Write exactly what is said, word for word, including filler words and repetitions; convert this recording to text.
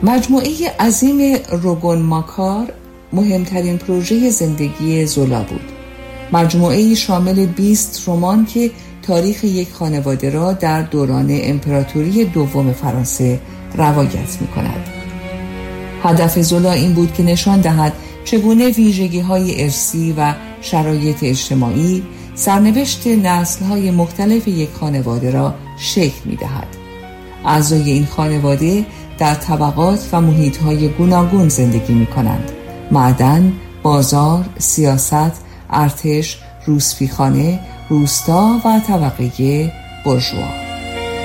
مجموعه عظیم روگون ماکار مهمترین پروژه زندگی زولا بود. مجموعه شامل بیست رمان که تاریخ یک خانواده را در دوران امپراتوری دوم فرانسه روایت می کند. هدف زولا این بود که نشان دهد چگونه ویژگی‌های ارثی و شرایط اجتماعی سرنوشت نسل‌های مختلف یک خانواده را شکل می‌دهد. اعضای این خانواده در طبقات و محیط‌های گوناگون زندگی می‌کنند: معدن، بازار، سیاست، ارتش، روسپیخانه، روستا و طبقه بورژوا.